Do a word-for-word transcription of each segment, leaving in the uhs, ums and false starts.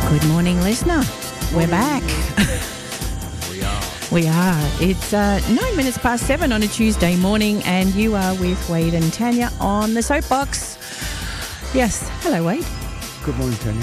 Good morning, listener. We're back. We are. We are. It's uh, nine minutes past seven on a Tuesday morning, and you are with Wade and Tanya on the Soapbox. Yes. Hello, Wade. Good morning, Tanya.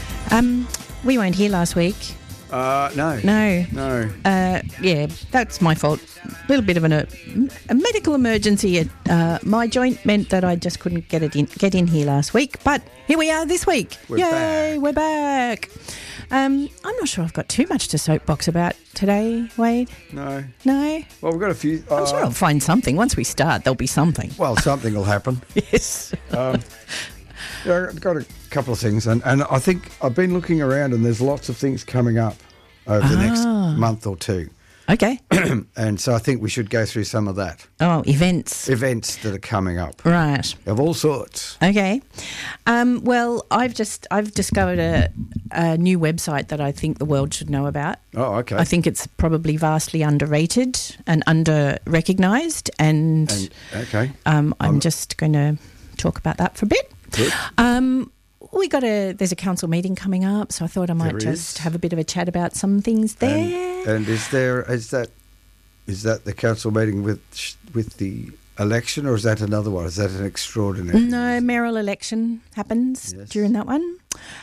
Um, we weren't here last week. Uh, no. No. No. Uh, yeah, that's my fault. A little bit of an, uh, a medical emergency at uh, my joint meant that I just couldn't get it in, get in here last week. But here we are this week. We're Yay, back. we're back. Um, I'm not sure I've got too much to soapbox about today, Wade. No. No? Well, we've got a few. Uh, I'm sure I'll find something. Once we start, there'll be something. Well, something will happen. Yes. Um, yeah, I've got a couple of things, and, and I think I've been looking around, and there's lots of things coming up over the next Ah. month or two. Okay. And so I think we should go through some of that. Oh, events. Events that are coming up Right. of all sorts. Okay. Um, well, I've just I've discovered a, a new website that I think the world should know about. Oh, okay. I think it's probably vastly underrated and under recognised, and, And, okay. um, I'm I'm- just going to talk about that for a bit. Good. Um, we got a there's a council meeting coming up, so I thought I might There just is. have a bit of a chat about some things there. And, and is there is that is that the council meeting with sh- with the election, or is that another one? Is that an extraordinary? No, mayoral election happens Yes. during that one.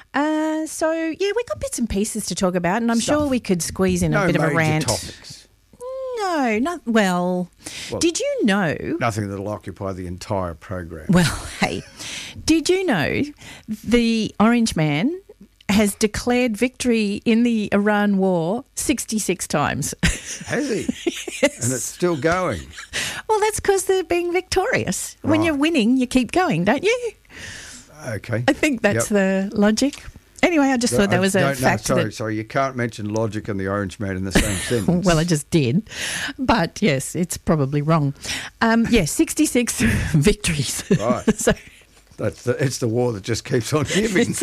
Uh, so, yeah, we got bits and pieces to talk about, and I'm Stuff. sure we could squeeze in no a bit of major a rant. topics. No, not well, Well- Did you know? Nothing that'll occupy the entire program. Well, hey, did you know the Orange Man has declared victory in the Iran war sixty-six times? Has he? And it's still going. Well, that's because they're being victorious. When Right. you're winning, you keep going, don't you? Okay. I think that's the logic. Anyway, I just thought that was a don't know, fact. sorry, that, sorry, you can't mention logic and the Orange Man in the same sentence. well, I just did. But, yes, it's probably wrong. Um, yeah, sixty-six victories. Right. so That's the, it's the war that just keeps on giving.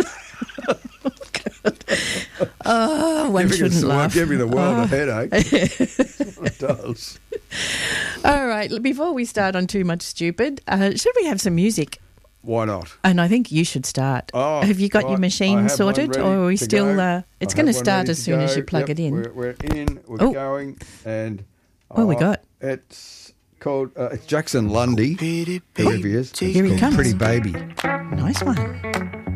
Oh, one giving shouldn't us the, laugh. giving the world Oh. a headache. It does. All right, before we start on too much stupid, uh, should we have some music? Why not? And I think you should start. Oh, have you got your right. I machine have sorted, one ready or are we to still? go. Uh, it's I going to have one start ready as to soon as go. you plug Yep, it in. We're, we're in. We're Oh. going, and What we uh, got? It's called. Uh, it's Jackson Lundy. Whoever he is. It's Here he called comes. Pretty Baby. Nice one.